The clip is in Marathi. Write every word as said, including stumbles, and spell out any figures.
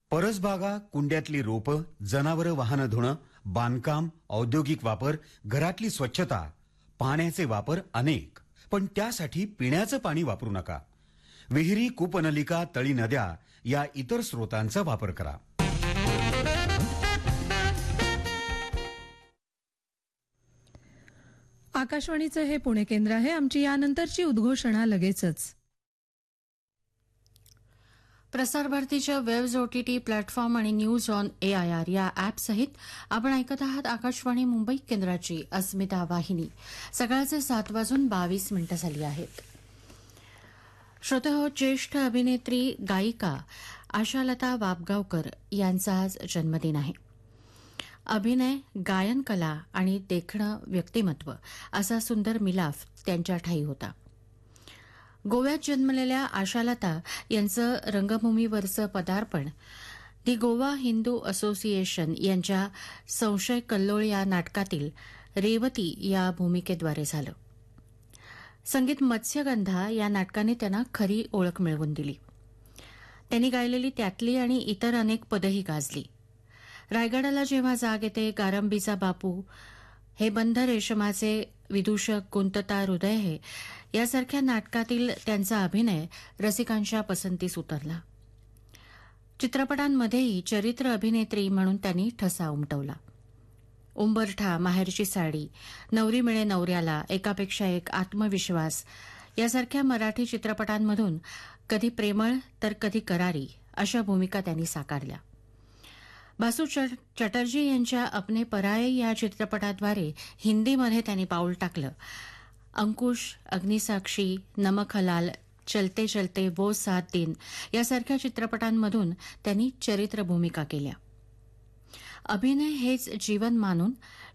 परसबागा, कुंड्यातली रोपं, जनावरं वाहनं धुणं, बांधकाम, औद्योगिक वापर, घरातली स्वच्छता, पाण्याचे वापर अनेक. पण त्यासाठी पिण्याचं पाणी वापरू नका. विहिरी, कूपनलिका, तळी, नद्या या इतर स्रोतांचा वापर करा. आकाशवाणीचं हे पुणे केंद्र आहे. आमची यानंतरची उद्घोषणा लगेचच. प्रसारभारतीच्या वेब्स, ओटीटी प्लॅटफॉर्म आणि न्यूज ऑन एआयआर या ॲपसहित आपण ऐकत आहात आकाशवाणी मुंबई केंद्राची अस्मिता वाहिनी. सकाळचे सात वाजून बावीस मिनिटं झाली आहेत. श्रोतेहो, ज्येष्ठ अभिनेत्री गायिका आशालता वाबगावकर यांचा आज जन्मदिन आहे. अभिनय, गायन कला आणि देखणं व्यक्तिमत्व असा सुंदर मिलाफ त्यांच्या ठायी होता. गोव्यात जन्मलेल्या आशालता यांचं रंगभूमीवरचं पदार्पण दि गोवा हिंदू असोसिएशन यांच्या संशय कल्लोळ या नाटकातील रेवती या भूमिकेद्वारे झालं. संगीत मत्स्यगंधा या नाटकाने त्यांना खरी ओळख मिळवून दिली. त्यांनी गायलेली त्यातली आणि इतर अनेक पदही गाजली. रायगडाला जेव्हा जाग येते, गारंबीचा बापू, हे बंध रेशमाचे विदूषक, गुंतता हृदय हे यासारख्या नाटकातील त्यांचा अभिनय रसिकांच्या पसंतीस उतरला. चित्रपटांमध्येही चरित्र अभिनेत्री म्हणून त्यांनी ठसा उमटवला. उंबरठा, माहेरची साडी, नवरी मिळे नवऱ्याला, एकापेक्षा एक, आत्मविश्वास यासारख्या मराठी चित्रपटांमधून कधी प्रेमळ तर कधी करारी अशा भूमिका त्यांनी साकारल्या. बासू चटर्जी यांच्या अपने पराये या चित्रपटाद्वारे हिंदीमध्ये त्यांनी पाऊल टाकलं. अंकुश, अग्निसाक्षी, नमक हलाल, चलते चलते, वो सात दिन यासारख्या चित्रपटांमधून त्यांनी चरित्र भूमिका केल्या. अभिनय हेच जीवन मानून